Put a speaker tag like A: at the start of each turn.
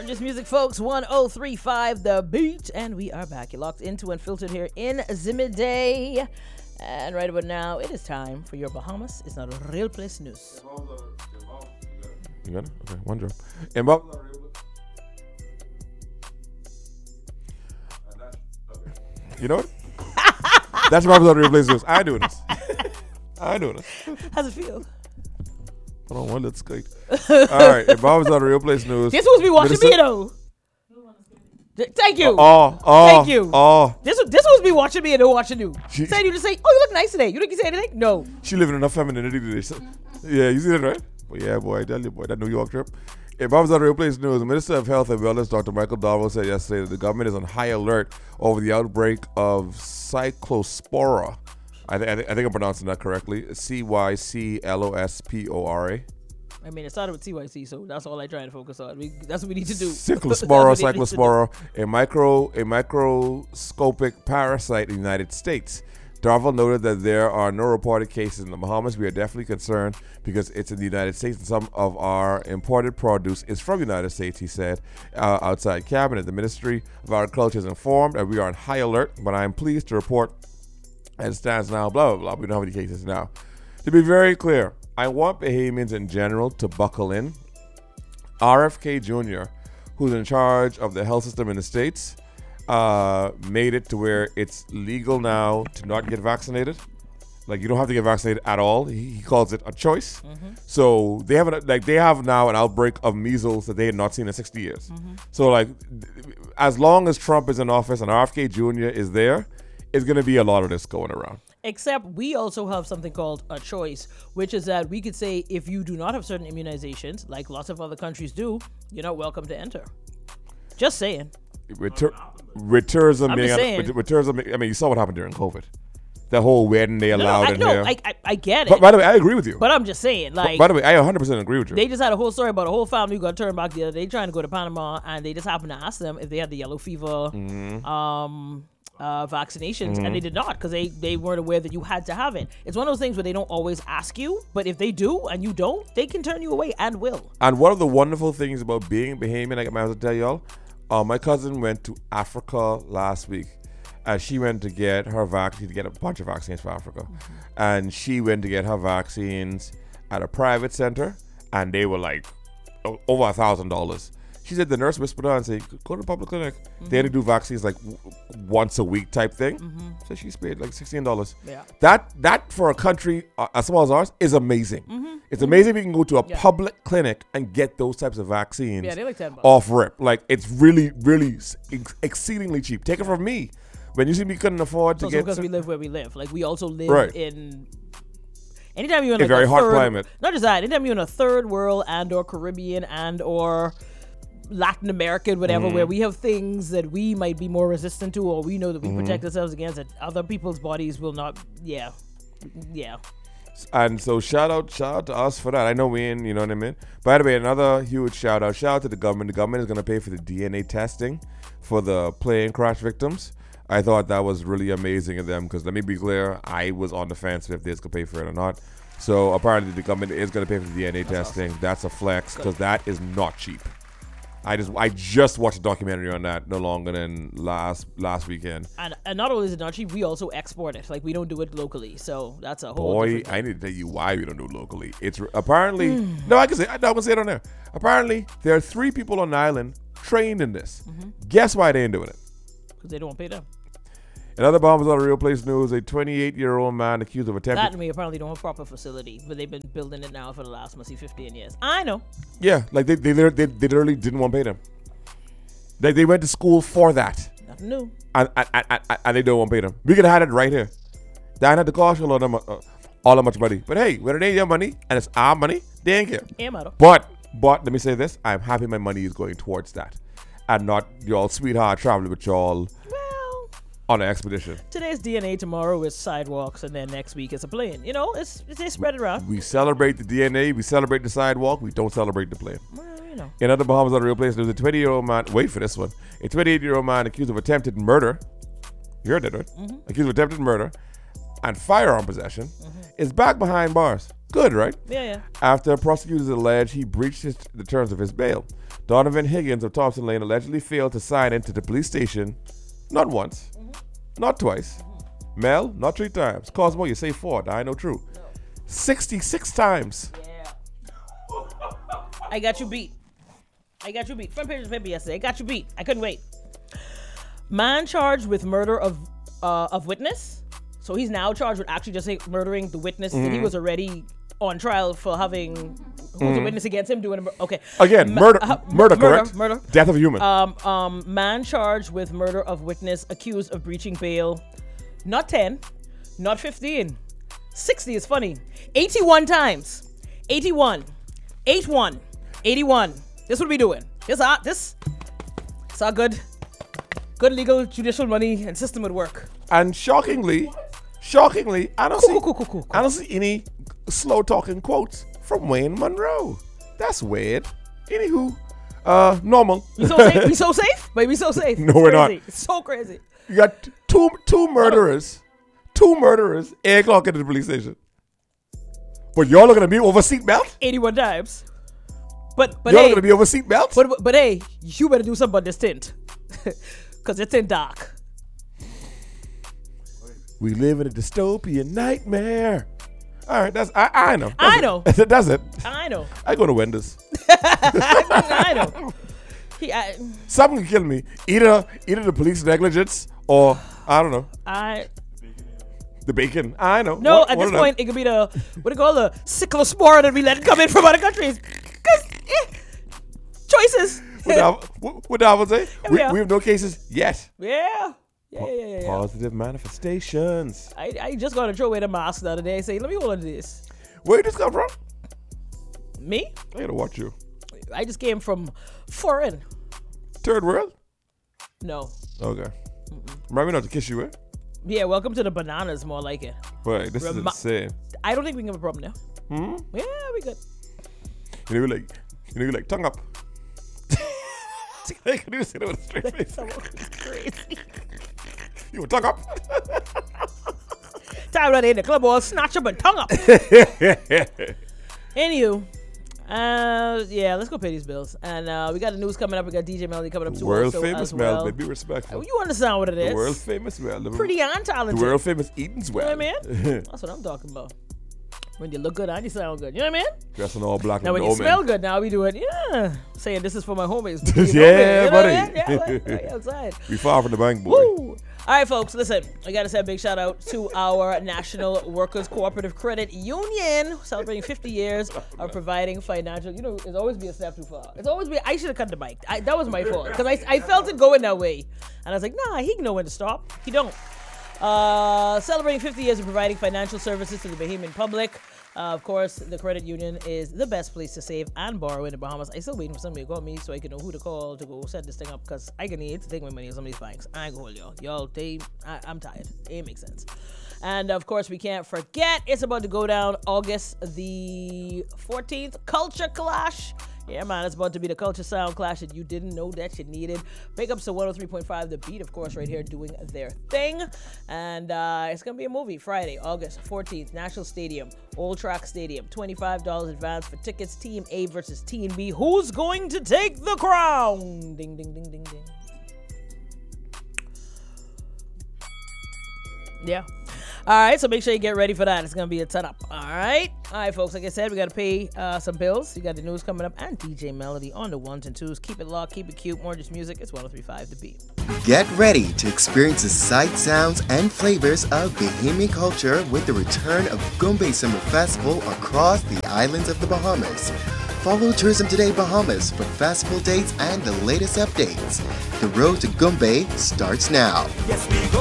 A: Gorgeous music, folks. 1035 The Beat. And we are back. You're locked into Unfiltered here in Zimide. And right about now, it is time for your Bahamas It's Not a Real Place news.
B: You got it? Okay, one drop. And Bob. You know what? That's Bob's Not a Real Place news. I do this.
A: How's it feel?
B: Hold on, one let's skate. All right, and Bob's Not a Real Place news.
A: This was me watching me though. Thank you.
B: Thank
A: you. This was me watching me and don't watching you. Saying you to say, oh, you look nice today. You think you say anything? No.
B: She living enough femininity today. So, yeah, you see that, right? But yeah, boy, I tell you, boy, that New York trip. In Bob's Not a Real Place news, the Minister of Health and Wellness, Dr. Michael Darwell, said yesterday that the government is on high alert over the outbreak of cyclospora. I think I'm pronouncing that correctly. Cyclospora.
A: I mean, it started with CYC, so that's all I'm trying to focus on. That's what we need to do.
B: Cyclospora, a microscopic parasite in the United States. Darwell noted that there are no reported cases in the Bahamas. We are definitely concerned because it's in the United States and some of our imported produce is from the United States, he said, outside cabinet. The Ministry of Agriculture is informed that we are on high alert, but I am pleased to report as it stands now, blah, blah, blah. We don't have any cases now. To be very clear, I want Bahamians in general to buckle in. RFK Jr., who's in charge of the health system in the States, made it to where it's legal now to not get vaccinated. Like, you don't have to get vaccinated at all. He calls it a choice. Mm-hmm. So they have now an outbreak of measles that they had not seen in 60 years. Mm-hmm. So like, as long as Trump is in office and RFK Jr. is there, it's going to be a lot of this going around.
A: Except we also have something called a choice, which is that we could say if you do not have certain immunizations, like lots of other countries do, you're not welcome to enter. Just saying.
B: Tourism. I mean, you saw what happened during COVID. The whole wedding they allowed in here.
A: I get it.
B: But by the way, I agree with you.
A: But I'm just saying, like.
B: By the way, I 100% agree with you.
A: They just had a whole story about a whole family who got turned back the other day trying to go to Panama, and they just happened to ask them if they had the yellow fever. Mm-hmm. Vaccinations, and they did not because they weren't aware that you had to have it. It's one of those things where they don't always ask you, but if they do and you don't, they can turn you away and will.
B: And one of the wonderful things about being Bahamian, I might as well tell y'all, my cousin went to Africa last week. She went to get her vaccine, to get a bunch of vaccines for Africa. Mm-hmm. And she went to get her vaccines at a private center, and they were like over $1,000. She said the nurse whispered her and said, go to the public clinic. Mm-hmm. They had to do vaccines like once a week type thing. Mm-hmm. So she paid like $16. Yeah. That for a country as small as ours is amazing. Mm-hmm. It's amazing we can go to a public clinic and get those types of vaccines
A: they're like $10.
B: Off rip. Like, it's really, really exceedingly cheap. Take it from me. When you see me couldn't afford to get...
A: because we live where we live. Like, we also live in... Anytime you're in like
B: a very hot climate.
A: Not just that. Anytime you're in a third world and or Caribbean and or... Latin American, whatever, where we have things that we might be more resistant to, or we know that we protect ourselves against, that other people's bodies will not. Yeah.
B: And so shout out to us for that. I know we in, you know what I mean. By the way, another huge shout out to the government. The government is going to pay for the DNA testing for the plane crash victims. I thought that was really amazing of them because let me be clear, I was on the fence if they could pay for it or not. So apparently the government is going to pay for the DNA testing. Awesome. That's a flex because that is not cheap. I just watched a documentary on that no longer than last weekend.
A: And not only is it not cheap, we also export it. Like, we don't do it locally. So that's a whole
B: Boy, I need to tell you why we don't do it locally. It's apparently... No, I can say it on there. Apparently, there are 3 people on the island trained in this. Mm-hmm. Guess why they ain't doing it?
A: Because they don't pay them.
B: Another Bahamas Not a Real Place news, a 28-year-old man accused of attempted...
A: That and we apparently don't have a proper facility, but they've been building it now for the last, 15 years. I know.
B: Yeah, like they literally didn't want to pay them. They went to school for that.
A: Nothing new.
B: And they don't want to pay them. We could have had it right here. They had to cost all that much money. But hey, when it ain't your money, and it's our money, they ain't care.
A: Yeah, matter.
B: But let me say this, I'm happy my money is going towards that. And not y'all sweetheart traveling with y'all... on an expedition.
A: Today's DNA, tomorrow is sidewalks, and then next week is a plane. You know, they spread it around.
B: We celebrate the DNA, we celebrate the sidewalk, we don't celebrate the plane.
A: Well, you know.
B: In other Bahamas Not a Real Place, there's a 20-year-old man, wait for this one, a 28-year-old man accused of attempted murder. You heard that, right? Mm-hmm. Accused of attempted murder and firearm possession is back behind bars. Good, right?
A: Yeah.
B: After prosecutors allege he breached the terms of his bail. Donovan Higgins of Thompson Lane allegedly failed to sign into the police station not once, not twice. Mel, not 3 times. Cosmo, you say 4. I know true. 66 times.
A: Yeah. I got you beat. Front page of the paper yesterday. I got you beat. I couldn't wait. Man charged with murder of witness. So he's now charged with actually just murdering the witness. And he was already on trial for having who's a witness against him doing okay.
B: Again, murder, correct?
A: Murder.
B: Death of a human.
A: Man charged with murder of witness accused of breaching bail. Not 10, not 15. 60 is funny. 81 times. 81. 81. 81. This what we doing. This our good legal judicial money and system would work.
B: And shockingly, I don't see any slow talking quotes from Wayne Monroe. That's weird. Anywho, normal.
A: We so safe? Baby, so safe.
B: No, we're not.
A: It's so crazy.
B: You got two murderers, 8 o'clock at the police station. But y'all are gonna be over seatbelt?
A: 81 times. But
B: y'all are gonna be over seatbelt?
A: But hey, you better do something about this tint. Cause it's in dark.
B: We live in a dystopian nightmare. All right, I know.
A: I know.
B: That's it.
A: I know.
B: I go to Wendy's.
A: I know.
B: Something can kill me. Either the police negligence or I don't know. The bacon. I know.
A: No, at this point it could be the cyclospora that we let come in from other countries. Cause choices.
B: What I would say? We have no cases yet.
A: Yeah.
B: Positive manifestations.
A: I just got to throw away the mask the other day and say, let me hold on to this.
B: Where you just come from?
A: Me?
B: I gotta watch you.
A: I just came from foreign.
B: Third world?
A: No.
B: Okay. Remind me not to kiss you, eh?
A: Yeah, welcome to the bananas, more like it.
B: Wait, this is insane.
A: I don't think we can have a problem now. Yeah, we good.
B: You know, you like tongue up. Can you say that with a straight face?
A: So crazy.
B: You tongue up.
A: Time right in the club, boy. Snatch up and tongue up. Anywho, let's go pay these bills. And we got the news coming up. We got DJ Melody coming up too.
B: World famous Mel, baby, respectful.
A: You understand what it is?
B: The world famous Mel.
A: Pretty untalented.
B: The world famous Eden's well.
A: You know what I mean? That's what I'm talking about. When you look good and you sound good. You know what I mean?
B: Dressing all black.
A: Now when you smell good, now we do it. Yeah. Saying this is for my homies.
B: Yeah, buddy.
A: Yeah, outside.
B: We far from the bank, boy.
A: Woo. All right, folks, listen. I got to say a big shout out to our National Workers Cooperative Credit Union, celebrating 50 years of providing financial. You know, it's always be a step too far. It's always be. I should have cut the mic. That was my fault because I felt it going that way, and I was like, nah, he can know when to stop. He don't. Celebrating 50 years of providing financial services to the Bahamian public. Of course, the credit union is the best place to save and borrow in the Bahamas. I still waiting for somebody to call me so I can know who to call to go set this thing up because I can need to take my money in some of these banks. I ain't gonna hold y'all. I'm tired. It makes sense. And of course, we can't forget it's about to go down August the 14th. Culture Clash. Yeah, man, it's about to be the Culture Sound Clash that you didn't know that you needed. Big ups to 103.5 The Beat, of course, right here doing their thing. And it's going to be a movie Friday, August 14th, National Stadium, Old Track Stadium. $25 advance for tickets. Team A versus Team B. Who's going to take the crown? Ding, ding, ding, ding, ding. Yeah. All right, so make sure you get ready for that. It's going to be a ton-up. All right, folks, like I said, we got to pay some bills. You got the news coming up and DJ Melody on the ones and twos. Keep it locked, keep it cute. More just music. It's 103.5 The Beat.
C: Get ready to experience the sights, sounds, and flavors of Bahamian culture with the return of Gombe Summer Festival across the islands of the Bahamas. Follow Tourism Today Bahamas for festival dates and the latest updates. The road to Gombe starts now.